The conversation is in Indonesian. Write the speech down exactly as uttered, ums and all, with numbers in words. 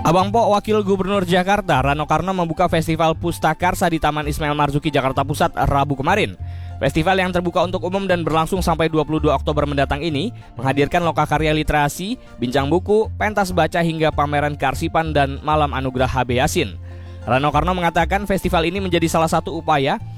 Abang Po, Wakil Gubernur Jakarta Rano Karno membuka Festival Pustakarsa di Taman Ismail Marzuki, Jakarta Pusat, Rabu kemarin. Festival yang terbuka untuk umum dan berlangsung sampai dua puluh dua Oktober mendatang ini menghadirkan lokakarya literasi, bincang buku, pentas baca hingga pameran kearsipan dan malam anugerah H B Yasin. Rano Karno mengatakan festival ini menjadi salah satu upaya